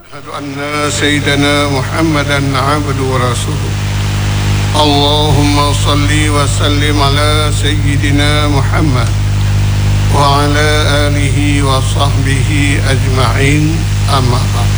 Asyhadu anna sayyidana Muhammadan abduhu wa rasuluh. Allahumma salli wa sallim ala sayyidina Muhammad wa ala alihi wa sahbihi ajma'in, amma ba'd.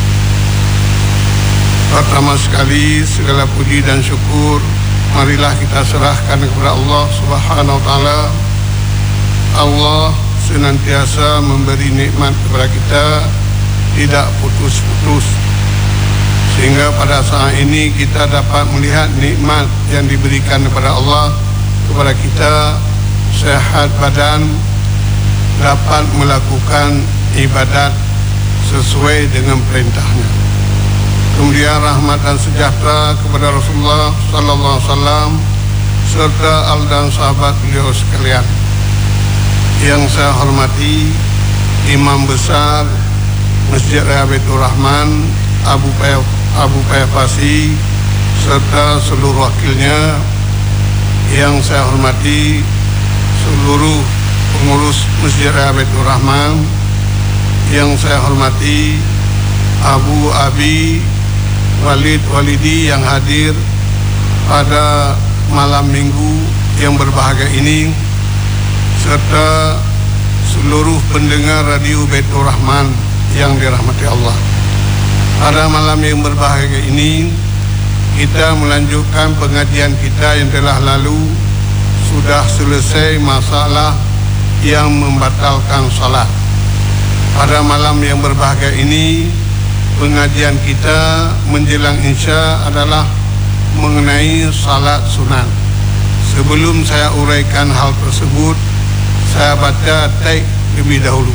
Pertama sekali segala puji dan syukur marilah kita serahkan kepada Allah Subhanahu wa taala. Allah senantiasa memberi nikmat kepada kita, tidak putus-putus, sehingga pada saat ini kita dapat melihat nikmat yang diberikan kepada Allah kepada kita, sehat badan, dapat melakukan ibadat sesuai dengan perintahnya. Kemudian rahmat dan sejahtera kepada Rasulullah sallallahu alaihi wasallam serta al dan sahabat beliau sekalian. Yang saya hormati Imam Besar Masjid Raya Baitur Rahman Abu Payapasi serta seluruh wakilnya. Yang saya hormati seluruh pengurus Masjid Raya Baitur Rahman. Yang saya hormati Abu Abi Walidi yang hadir pada malam minggu yang berbahagia ini, serta seluruh pendengar radio Baitur Rahman yang dirahmati Allah. Pada malam yang berbahagia ini kita melanjutkan pengajian kita yang telah lalu. Sudah selesai masalah yang membatalkan salat. Pada malam yang berbahagia ini pengajian kita menjelang Isya adalah mengenai salat sunat. Sebelum saya uraikan hal tersebut, saya baca teks lebih dahulu.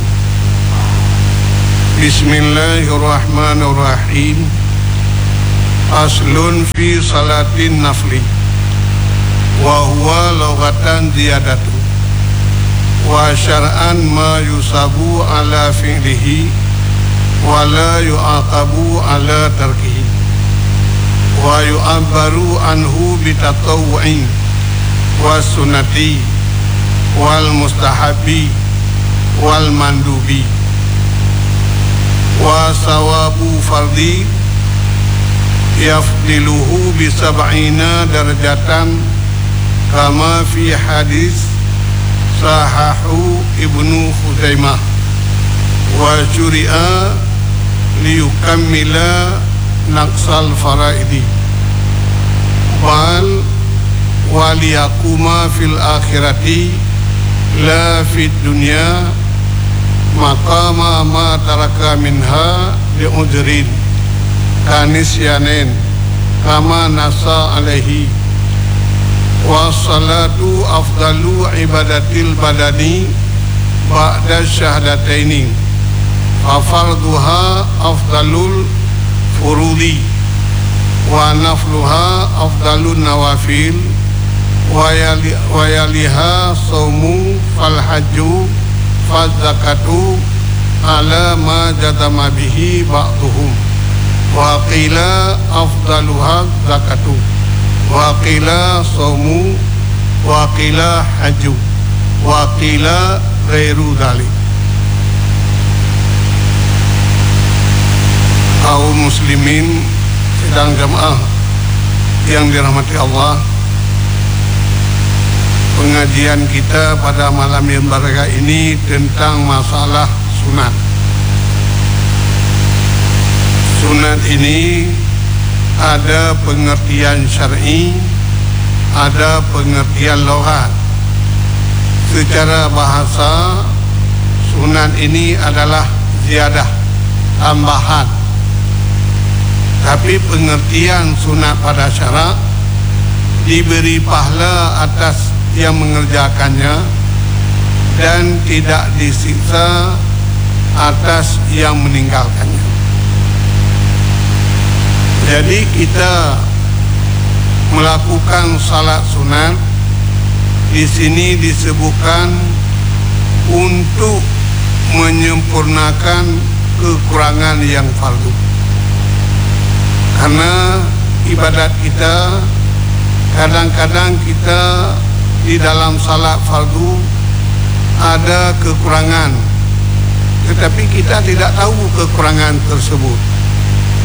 Bismillahirrahmanirrahim. Aslun fi salatin nafli wa huwa lughatan ziyadatu wa syar'an ma yusabu ala fi'lihi wa la yu'aqabu ala tarkihi wa yu'abbaru anhu bitatawwu'in wa sunnati wal mustahabi wal mandubi wa sawabu fardhi yafdiluhu bi sab'ina darajatan kama fi hadis sahahu Ibnu Khuzaimah wa syuri'a liyukammila naqsal faraidi bal waliyakuma fil akhirati la fid dunya maqama ma taraka minha li'udrin kanisyanin kama nasa alaihi. Wassalatu afdalu ibadatil badani ba'da syahadataini fa farduha afdalul furudi wa nafluha afdalun nawafil wa yaliha saumu fal hajju fal zakatu ala ma jazama bihi ba'duhum wa qila afdaluha zakatu wa qila saumu wa qila hajju wa qila ghairu dzalik. Kaum muslimin sidang jamaah yang dirahmati Allah, pengajian kita pada malam yang berbahagia ini tentang masalah sunat. Sunat ini ada pengertian syar'i, ada pengertian lughat. Secara bahasa, sunat ini adalah ziyadah, tambahan. Tapi pengertian sunat pada syarak, diberi pahala atas yang mengerjakannya dan tidak disiksa atas yang meninggalkannya. Jadi kita melakukan salat sunat di sini disebutkan untuk menyempurnakan kekurangan yang fardu. Karena ibadat kita kadang-kadang kita di dalam salat fardu ada kekurangan, tetapi kita tidak tahu kekurangan tersebut.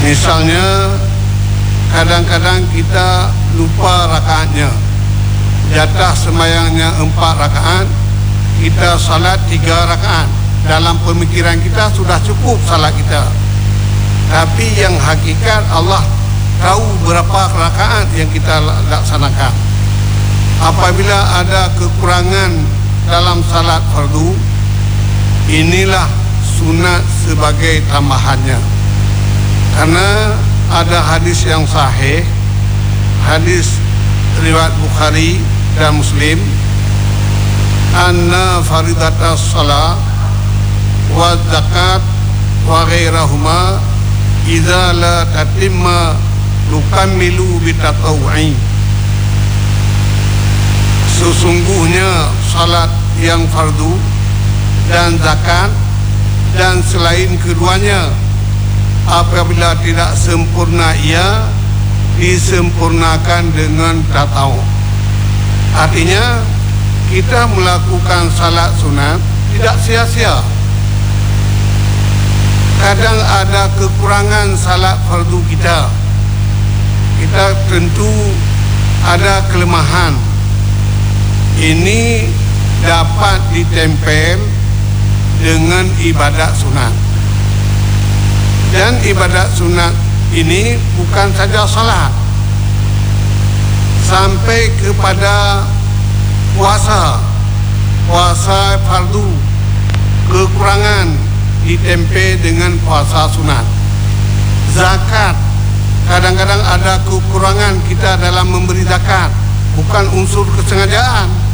Misalnya kadang-kadang kita lupa rakaatnya, jatah sembahyangnya 4 rakaat, kita salat 3 rakaat. Dalam pemikiran kita sudah cukup salat kita, tapi yang hakikat Allah tahu berapa rakaat yang kita laksanakan. Apabila ada kekurangan dalam salat fardu, inilah sunat sebagai tambahannya. Karena ada hadis yang sahih, hadis riwayat Bukhari dan Muslim, anna faridatas salat wa zakat wa ghairahuma idza la tatimma lukammilu bitatawu'i. Sesungguhnya salat yang fardu dan zakat dan selain keduanya, apabila tidak sempurna ia disempurnakan dengan tatawuf. Artinya kita melakukan salat sunat tidak sia-sia. Kadang ada kekurangan salat fardu kita, kita tentu ada kelemahan. Ini dapat ditempel dengan ibadat sunat. Dan ibadat sunat ini bukan saja salat, sampai kepada puasa fardu, kekurangan ditempel dengan puasa sunat. Zakat, kadang-kadang ada kekurangan kita dalam memberi zakat, bukan unsur kesengajaan.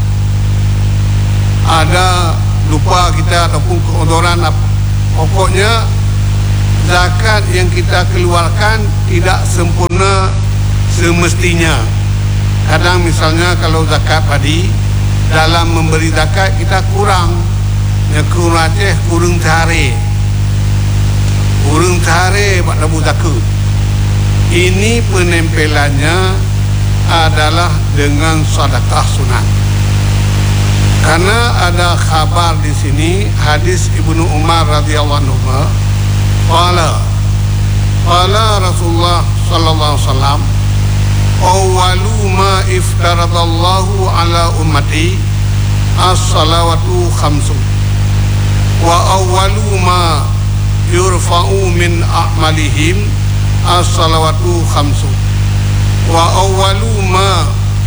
Ada lupa kita ataupun keodoran, pokoknya zakat yang kita keluarkan tidak sempurna semestinya. Kadang misalnya kalau zakat padi, dalam memberi zakat kita kurang, kurang cari pada zakat. Ini penempelannya adalah dengan sedekah sunat. Karena ada kabar di sini, hadis Ibnu Umar radhiyallahu anhu, qala Rasulullah sallallahu alaihi wasallam, awwalu ma iftaradallahu ala ummati as-salawatu khamsun wa awwalu ma yurfa'u min a'malihim as-salawatu khamsun wa awwalu ma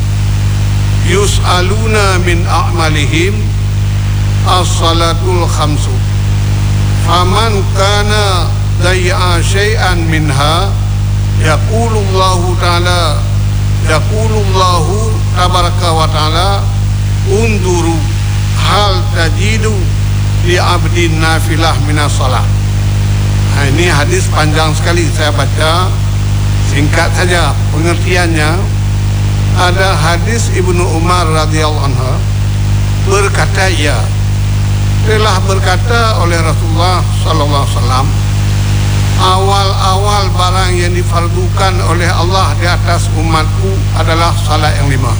yus'aluna min a'malihim as-salatul khamsu. Faman kana day'a syai'an minha yaqulullahu ta'ala, yaqulullahu tabaraka wa ta'ala, unduru hal tajidu li abdin nafilah minas salat. Ini hadis panjang sekali, saya baca singkat saja pengertiannya. Ada hadis Ibnu Umar radhiyallahu anhu berkata, ia telah berkata oleh Rasulullah sallallahu alaihi wasallam, awal-awal barang yang difardukan oleh Allah di atas umatku adalah salat yang 5.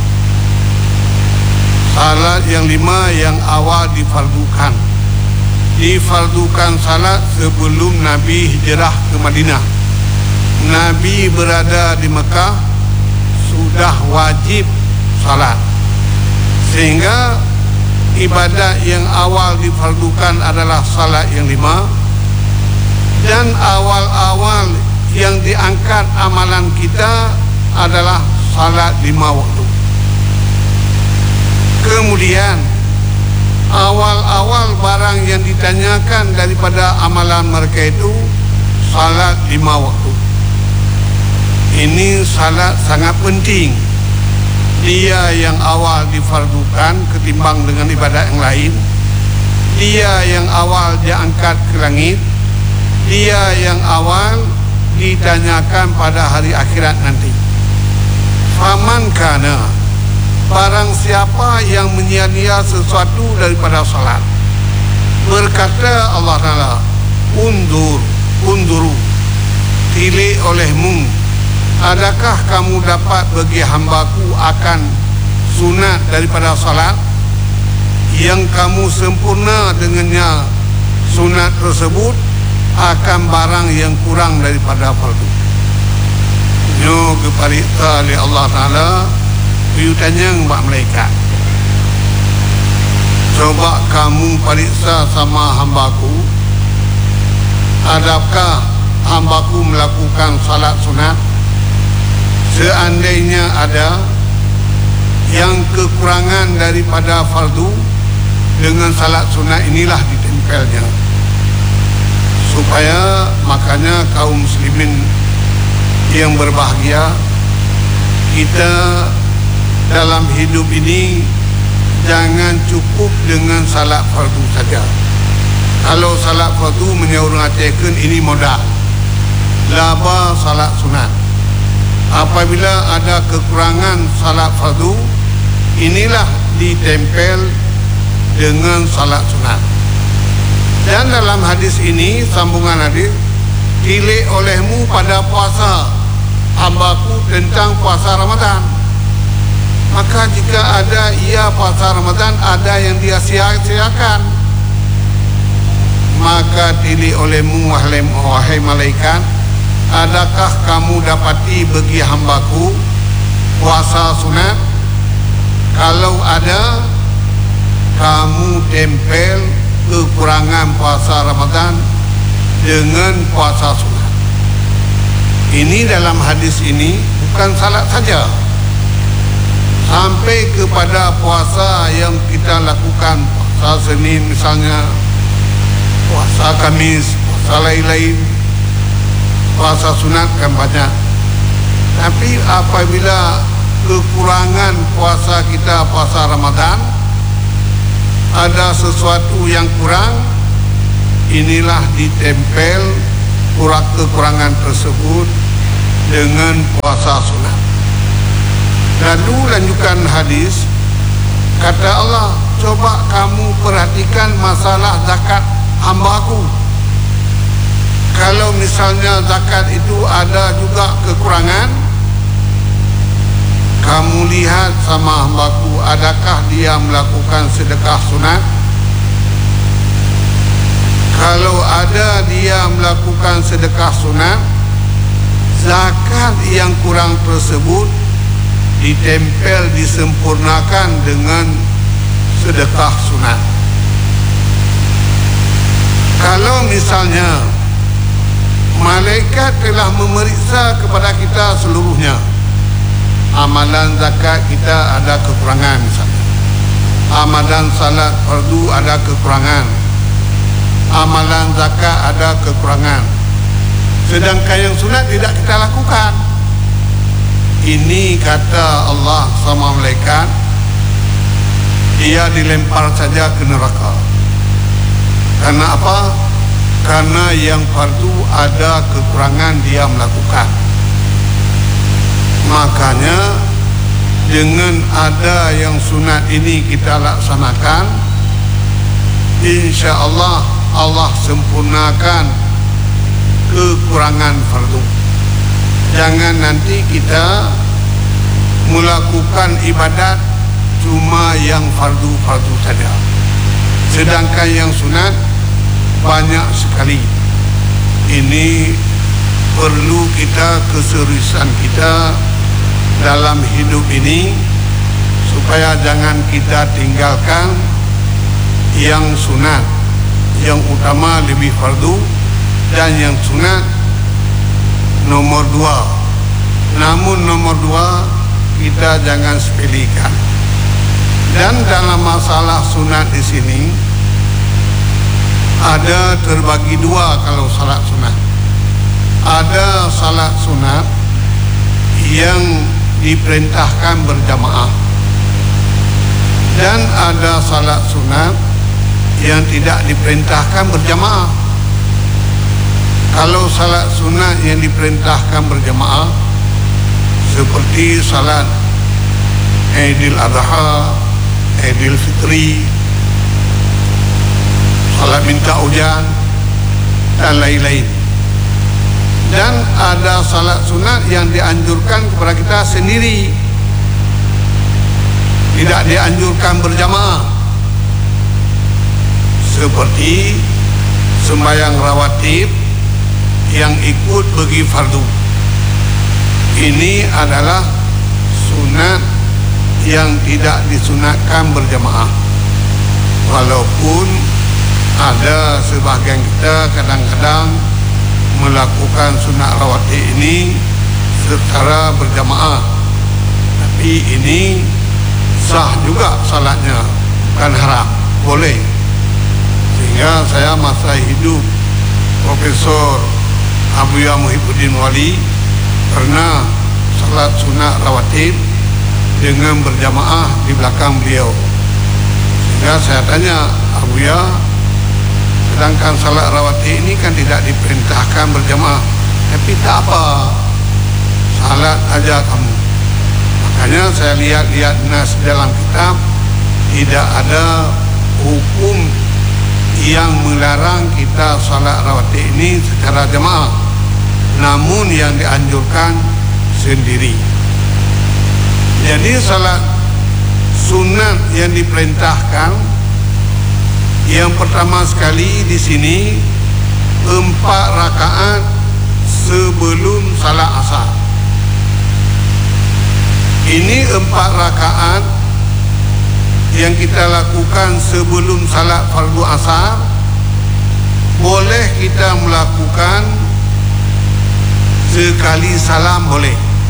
Salat yang 5 yang awal difardukan. Difardukan salat sebelum Nabi hijrah ke Madinah. Nabi berada di Mekah, sudah wajib salat, sehingga ibadat yang awal difardukan adalah salat yang 5, dan awal-awal yang diangkat amalan kita adalah salat 5 waktu. Kemudian awal-awal barang yang ditanyakan daripada amalan mereka itu salat 5 waktu. Ini salat sangat penting. Dia yang awal difardukan ketimbang dengan ibadat yang lain. Dia yang awal diangkat ke langit. Dia yang awal ditanyakan pada hari akhirat nanti. Faman kana, barang siapa yang menyia-nia sesuatu daripada salat, berkata Allah Ta'ala, unduru, tilik olehmu, adakah kamu dapat bagi hambaku akan sunat daripada salat yang kamu sempurna dengannya sunat tersebut, akan barang yang kurang daripada fardu. Nyo keparita oleh Allah Ta'ala, you tanya mbak malaikat, coba kamu periksa sama hambaku, adakah hambaku melakukan salat sunat? Seandainya ada yang kekurangan daripada fardu, dengan salat sunat inilah ditempelnya. Supaya makanya kaum muslimin yang berbahagia, kita dalam hidup ini jangan cukup dengan salat fardu saja. Kalau salat fardu menyauratakan ini modal, laba salat sunat. Apabila ada kekurangan salat fardu, inilah ditempel dengan salat sunat. Dan dalam hadis ini, sambungan hadis, tilik olehmu pada puasa hambaku tentang puasa Ramadan. Maka jika ada ia puasa Ramadan, ada yang dia sia-siakan, maka tilik olehmu wahai malaikat, adakah kamu dapati bagi hambaku puasa sunat? Kalau ada, kamu tempel kekurangan puasa Ramadan dengan puasa sunat. Ini dalam hadis ini bukan salat saja, sampai kepada puasa yang kita lakukan, puasa Senin misalnya, puasa Kamis, puasa lain-lain, puasa sunat kan banyak. Tapi apabila kekurangan puasa kita puasa Ramadan, ada sesuatu yang kurang, inilah ditempel kekurangan tersebut dengan puasa sunat. Lalu lanjutkan hadis, kata Allah, coba kamu perhatikan masalah zakat hambaku. Kalau misalnya zakat itu ada juga kekurangan, kamu lihat sama hambaku, adakah dia melakukan sedekah sunat? Kalau ada dia melakukan sedekah sunat, zakat yang kurang tersebut ditempel, disempurnakan dengan sedekah sunat. Kalau misalnya malaikat telah memeriksa kepada kita seluruhnya, amalan zakat kita ada kekurangan misalnya, amalan salat fardu ada kekurangan, amalan zakat ada kekurangan, sedangkan yang sunat tidak kita lakukan. Ini kata Allah sama malaikat, dia dilempar saja ke neraka. Karena apa? Karena yang fardu ada kekurangan dia melakukan. Makanya dengan ada yang sunat ini kita laksanakan, insya Allah Allah sempurnakan kekurangan fardu. Jangan nanti kita melakukan ibadat cuma yang fardu-fardu saja, sedangkan yang sunat banyak sekali. Ini perlu kita keseriusan kita dalam hidup ini, supaya jangan kita tinggalkan yang sunat, yang utama lebih fardu, dan yang sunat nomor 2. Namun nomor 2 kita jangan sepelekan. Dan dalam masalah sunat di sini ada terbagi 2 kalau salat sunat. Ada salat sunat yang diperintahkan berjamaah, dan ada salat sunat yang tidak diperintahkan berjamaah. Kalau salat sunat yang diperintahkan berjamaah seperti salat Aidil Adha, Aidil Fitri, salat minta hujan dan lain-lain. Dan ada salat sunat yang dianjurkan kepada kita sendiri, tidak dianjurkan berjamaah, seperti sembahyang rawatib yang ikut bagi fardu. Ini adalah sunat yang tidak disunatkan berjamaah. Walaupun ada sebahagian kita kadang-kadang melakukan sunat rawatib ini secara berjamaah, tapi ini sah juga salatnya, bukan haram, boleh. Sehingga saya masa hidup Profesor Abuya Muhyiddin Wali pernah salat sunat rawatib dengan berjamaah di belakang beliau. Sehingga saya tanya, Abuya, sedangkan salat rawatib ini kan tidak diperintahkan berjamaah, tapi tak apa, salat aja kamu. Makanya saya lihat-lihat nas dalam kitab, tidak ada hukum yang melarang kita salat rawatib ini secara jamaah, namun yang dianjurkan sendiri. Jadi salat sunat yang diperintahkan, yang pertama sekali di sini 4 rakaat sebelum salat asar. Ini 4 rakaat yang kita lakukan sebelum salat fardu asar. Boleh kita melakukan sekali salam, boleh.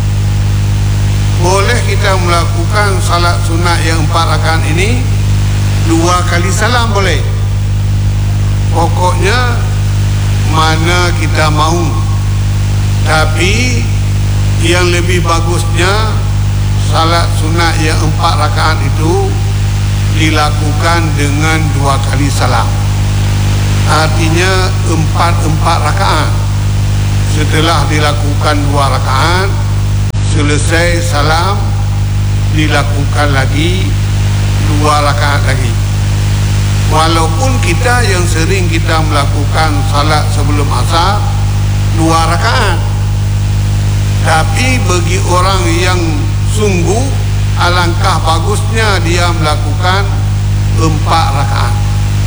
Boleh kita melakukan salat sunat yang 4 rakaat ini 2 kali salam, boleh. Pokoknya mana kita mahu. Tapi yang lebih bagusnya salat sunat yang 4 rakaat itu dilakukan dengan 2 kali salam. Artinya 4 rakaat. Setelah dilakukan 2 rakaat, selesai salam, dilakukan lagi 2 rakaat lagi. Walaupun kita yang sering kita melakukan salat sebelum asar 2 rakaat, tapi bagi orang yang sungguh, alangkah bagusnya dia melakukan 4 rakaat.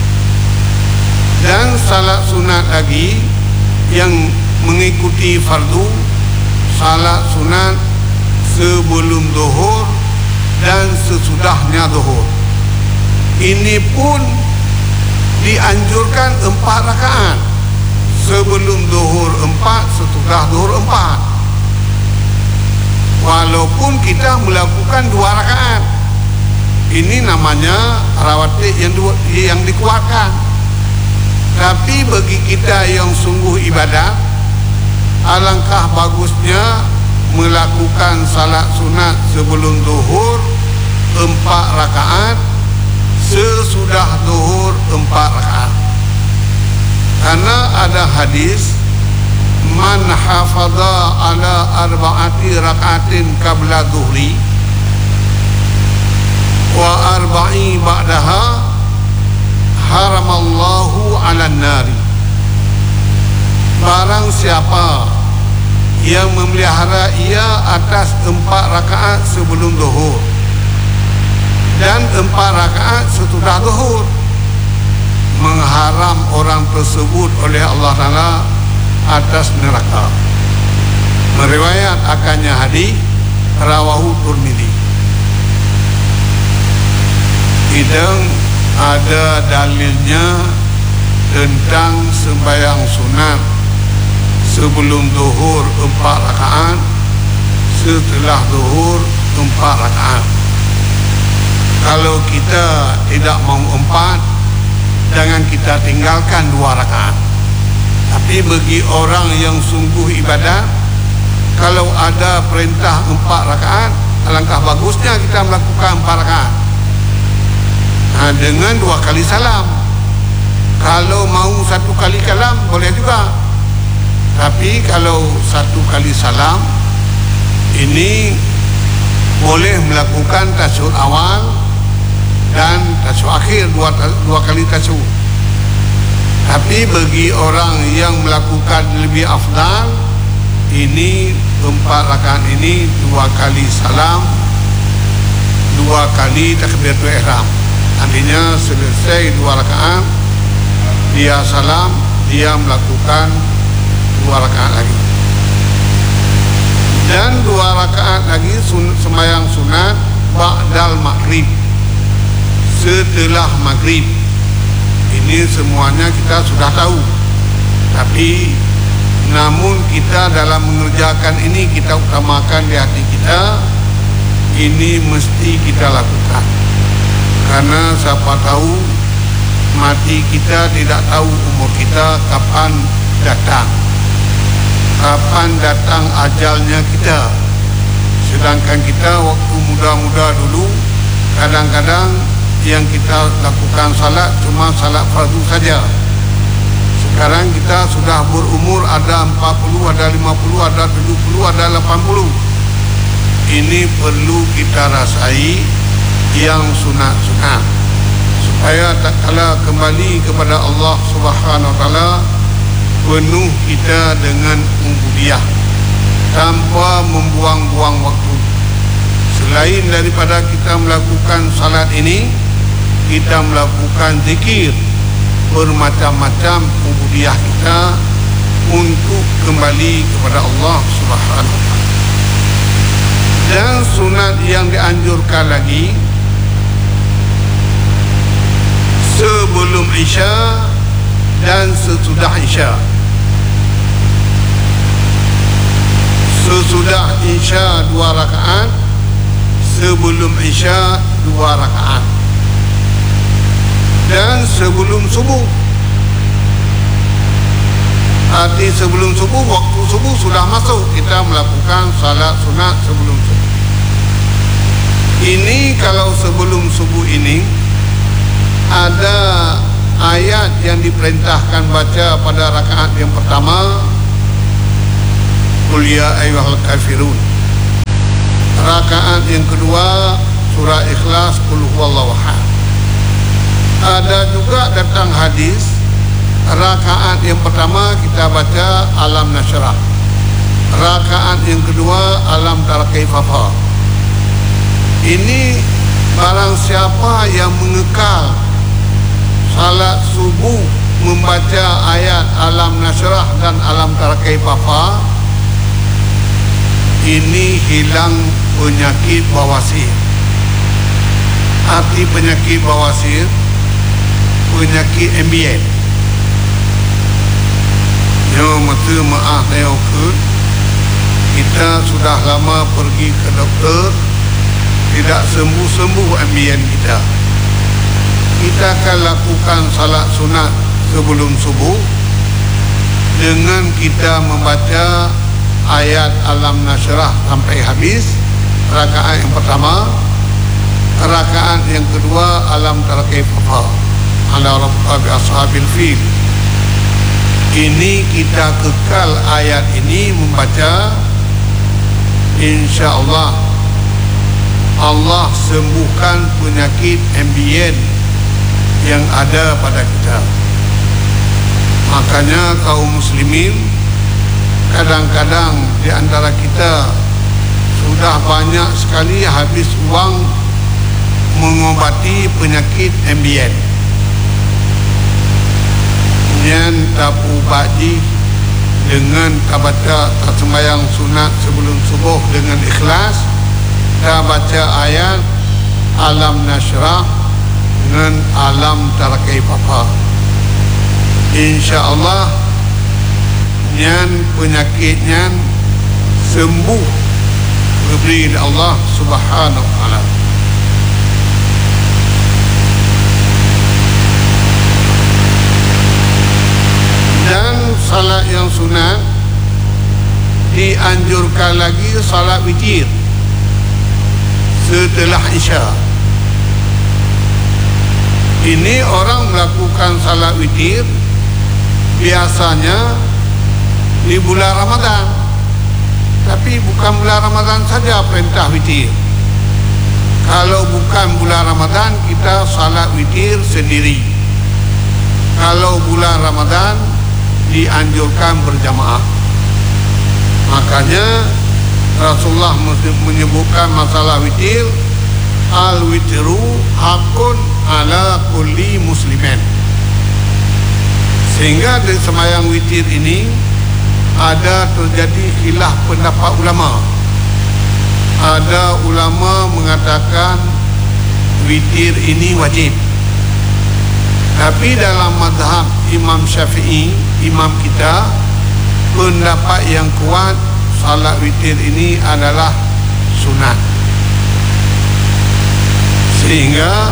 Dan salat sunat lagi yang mengikuti fardu, salat sunat sebelum zuhur dan sesudahnya zuhur. Ini pun dianjurkan 4 rakaat. Sebelum zuhur 4, sesudah zuhur 4. Walaupun kita melakukan 2 rakaat, ini namanya rawatib yang dikuatkan. Tapi bagi kita yang sungguh ibadah, alangkah bagusnya melakukan salat sunat sebelum zuhur 4 rakaat, sesudah zuhur 4 rakaat. Karena ada hadis, man hafadha ala 4 rakaatin qabla dhuhri wa 4 ba'daha haramallahu 'alan nari. Barang siapa yang memelihara ia atas 4 rakaat sebelum zuhur dan 4 rakaat sesudah zuhur, mengharam orang tersebut oleh Allah Ta'ala atas neraka. Meriwayat akannya hadis rawahu Tirmidzi. Idang ada dalilnya tentang sembahyang sunat sebelum zuhur 4 rakaat, setelah zuhur 4 rakaat. Kalau kita tidak mau 4, jangan kita tinggalkan 2 rakaat. Tapi bagi orang yang sungguh ibadah, kalau ada perintah 4 rakaat, alangkah bagusnya kita melakukan 4 rakaat. Dengan 2 kali salam. Kalau mau 1 kali salam, boleh juga. Tapi kalau 1 kali salam, ini boleh melakukan tasyahud awal dan tasyahud akhir, 2 kali tasyahud. Tapi bagi orang yang melakukan lebih afdal, ini 4 rakaat ini 2 kali salam, 2 kali takbiratul ihram. Artinya selesai 2 rakaat, dia salam, dia melakukan 2 2 rakaat lagi. Dan 2 rakaat lagi sembahyang sunat ba'dal maghrib, setelah maghrib. Ini semuanya kita sudah tahu. Tapi namun kita dalam mengerjakan ini, kita utamakan di hati kita, ini mesti kita lakukan. Karena siapa tahu mati kita, tidak tahu umur kita kapan datang, kapan datang ajalnya kita. Sedangkan kita waktu muda-muda dulu, kadang-kadang yang kita lakukan salat cuma salat fardu saja. Sekarang kita sudah berumur, ada 40, ada 50, ada 70, ada 80. Ini perlu kita rasai yang sunat-sunat, supaya tak kala kembali kepada Allah Subhanahu wa taala penuh kita dengan ubudiyah tanpa membuang-buang waktu. Selain daripada kita melakukan salat ini, kita melakukan zikir, bermacam-macam ubudiyah kita untuk kembali kepada Allah Subhanahu wa taala. Dan sunat yang dianjurkan lagi sebelum Isya dan sesudah Isya. Sesudah Isya 2 rakaat, sebelum Isya 2 rakaat, dan sebelum subuh. Arti sebelum subuh, waktu subuh sudah masuk, kita melakukan salat sunat sebelum subuh. Ini kalau sebelum subuh ini ada ayat yang diperintahkan baca pada rakaat yang pertama, Qul ya ayyuhal kafirun. Rakaat yang kedua surah Ikhlas, Qul huwallahu ahad. Ada juga datang hadis, rakaat yang pertama kita baca Alam Nashrah, rakaat yang kedua Alam Tara Kaifa Fa. Ini barang siapa yang mengekal salat subuh membaca ayat Alam Nashrah dan Alam Tara Kaifa Fa, ini hilang penyakit bawasir. Arti penyakit bawasir, penyakit ambien. Yo mata maaf saya ke, kita sudah lama pergi ke doktor, tidak sembuh-sembuh ambien kita. Kita akan lakukan salat sunat sebelum subuh dengan kita membaca ayat Alam Nashrah sampai habis, rakaat yang pertama. Rakaat yang kedua Alam Tara Kaifa Fa ala rabbika bi ashabil fil. Ini kita kekal ayat ini membaca, insya-Allah Allah sembuhkan penyakit ambien yang ada pada kita. Makanya kaum muslimin, kadang-kadang di antara kita sudah banyak sekali habis uang mengobati penyakit ambien. Yang tapu baji dengan tabaca sembahyang sunat sebelum subuh dengan ikhlas, kita baca ayat Alam Nashrah dengan Alam Tara Kaifa Fa. Insya-Allah nyan penyakitnya sembuh diberi Allah Subhanahu wa taala. Dan salat yang sunat dianjurkan lagi salat witir setelah Isya. Ini orang melakukan salat witir biasanya di bulan Ramadan, tapi bukan bulan Ramadan saja perintah witir. Kalau bukan bulan Ramadan, kita salat witir sendiri. Kalau bulan Ramadan, dianjurkan berjamaah. Makanya Rasulullah menyebutkan masalah witir, al-witru hakun ala kulli muslimin. Sehingga di sembahyang witir ini ada terjadi khilaf pendapat ulama. Ada ulama mengatakan witir ini wajib, tapi dalam mazhab Imam Syafi'i, imam kita, pendapat yang kuat salat witir ini adalah sunat. Sehingga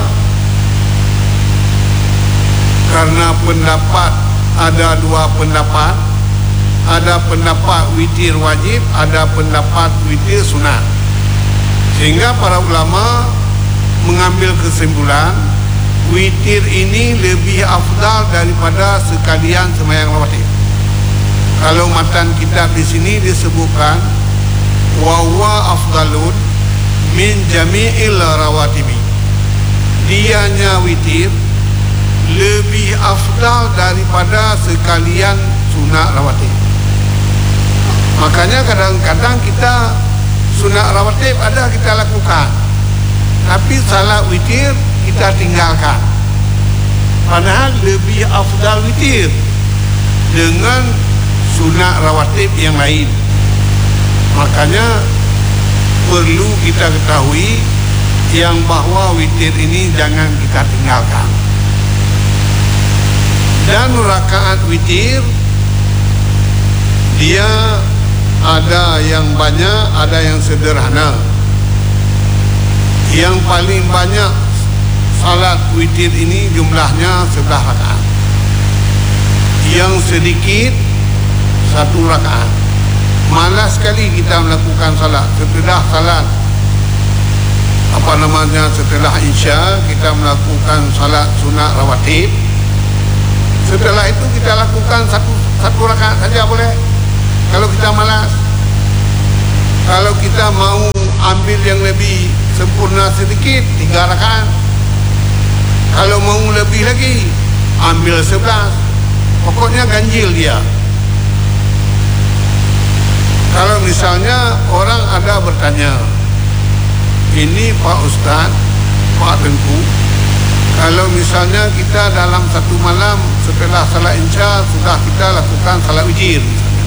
karena pendapat, ada dua pendapat, ada pendapat witir wajib, ada pendapat witir sunat, sehingga para ulama mengambil kesimpulan witir ini lebih afdal daripada sekalian sembahyang rawatib. Kalau matan kitab di sini disebutkan wa huwa afdalun min jami'il rawatibi, dianya witir lebih afdal daripada sekalian sunat rawatib. Makanya kadang-kadang kita sunat rawatib ada kita lakukan, tapi salat witir kita tinggalkan. Padahal lebih afdal witir dengan sunat rawatib yang lain. Makanya perlu kita ketahui yang bahawa witir ini jangan kita tinggalkan. Dan rakaat witir dia ada yang banyak, ada yang sederhana. Yang paling banyak salat witir ini jumlahnya 11 rakaat. Yang sedikit 1 rakaat. Malas sekali kita melakukan salat. Setelah salat setelah Isya kita melakukan salat sunat rawatib. Setelah itu kita lakukan satu rakaat saja boleh, kalau kita malas. Kalau kita mau ambil yang lebih sempurna sedikit, 3 rakaat. Kalau mau lebih lagi, ambil 11. Pokoknya ganjil dia. Kalau misalnya orang ada bertanya, ini Pak Ustaz, Pak Tengku, kalau misalnya kita dalam satu malam setelah salat Isya sudah kita lakukan salat witir misalnya,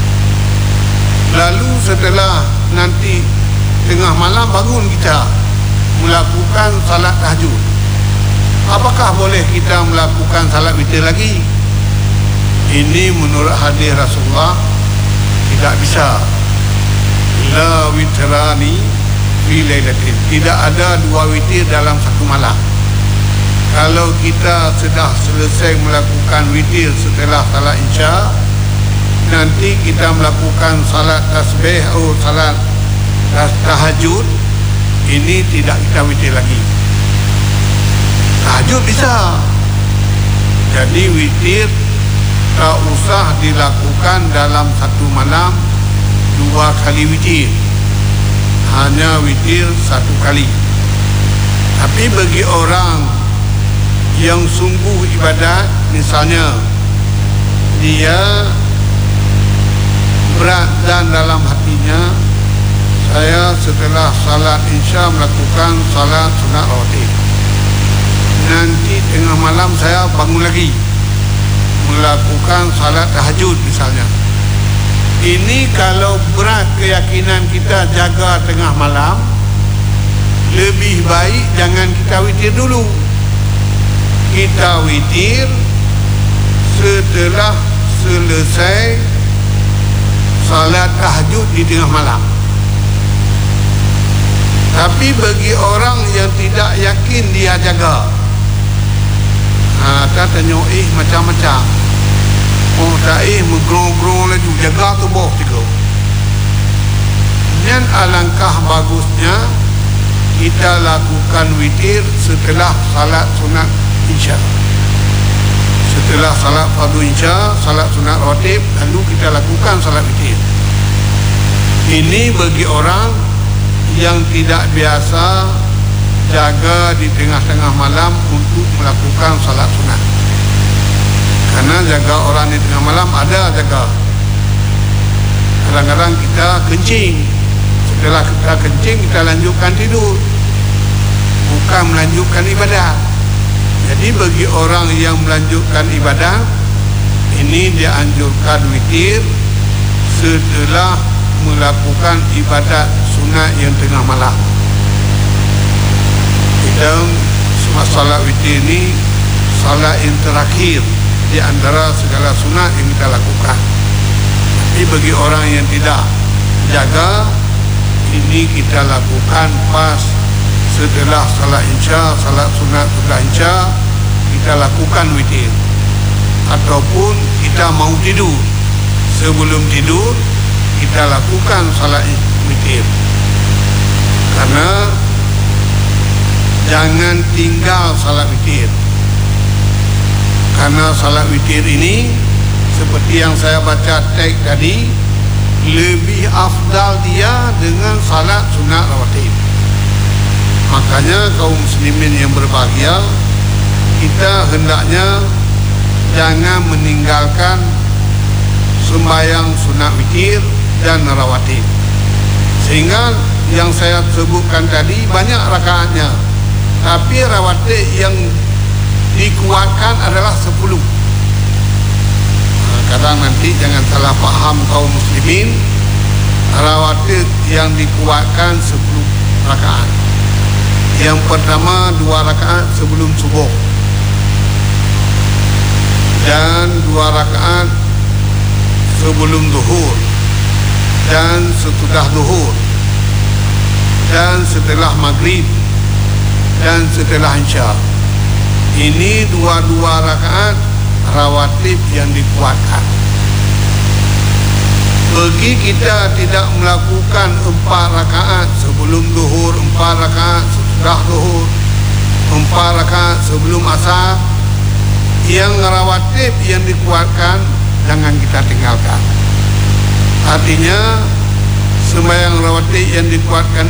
lalu setelah nanti tengah malam bangun kita melakukan salat tahajud, apakah boleh kita melakukan salat witir lagi? Ini menurut hadis Rasulullah tidak bisa. La witrani fi lailatin, tidak ada 2 witir dalam satu malam. Kalau kita sudah selesai melakukan witir setelah salat Isya, nanti kita melakukan salat tasbih atau salat tahajud, ini tidak kita witir lagi. Tahajud bisa. Jadi witir tak usah dilakukan dalam satu malam 2 kali witir, hanya witir 1 kali. Tapi bagi orang yang sungguh ibadat, misalnya dia berat dan dalam hatinya, saya setelah salat Isya melakukan salat sunat rawatib, nanti tengah malam saya bangun lagi melakukan salat tahajud misalnya. Ini kalau berat keyakinan kita jaga tengah malam, lebih baik jangan kita witir dulu. Kita witir setelah selesai salat tahajud di tengah malam. Tapi bagi orang yang tidak yakin dia jaga, kita tanya macam-macam. Oh tak menggerong-gerong lagi, jaga tubuh juga. Dan alangkah bagusnya kita lakukan witir setelah salat sunat Isya. Setelah salat fardu Isya, salat sunat rawatib, lalu kita lakukan salat witir. Ini bagi orang yang tidak biasa jaga di tengah-tengah malam untuk melakukan salat sunat. Karena jaga orang di tengah malam ada jaga. Kadang-kadang kita kencing, setelah kita kencing kita lanjutkan tidur, bukan melanjutkan ibadah. Jadi bagi orang yang melanjutkan ibadah, ini dia anjurkan witir setelah melakukan ibadat sunat yang tengah malam. Dan salat witir ini salat yang terakhir di antara segala sunat yang kita lakukan. Tapi bagi orang yang tidak jaga, ini kita lakukan pas setelah salat isya, salat sunat sudah isya, kita lakukan witir. Ataupun kita mau tidur, sebelum tidur kita lakukan salat witir. Karena jangan tinggal salat witir. Karena salat witir ini seperti yang saya baca teks tadi, lebih afdal dia dengan salat sunat rawatib. Makanya kaum muslimin yang berbahagia, kita hendaknya jangan meninggalkan sembahyang sunat witir dan rawatib. Sehingga yang saya sebutkan tadi banyak rakaatnya, tapi rawatib yang dikuatkan adalah 10. Kadang nanti jangan salah faham kaum muslimin, rawatib yang dikuatkan 10 rakaat. Yang pertama 2 rakaat sebelum subuh, dan 2 rakaat sebelum zuhur, dan sesudah zuhur, dan setelah maghrib, dan setelah isya. Ini 2 rakaat rawatib yang dikuatkan. Bagi kita tidak melakukan 4 rakaat sebelum zuhur, 4 rakaat sesudah zuhur, 4 rakaat sebelum asar, yang rawatib yang dikuatkan jangan kita tinggalkan. Artinya sembahyang rawatib yang dikuatkan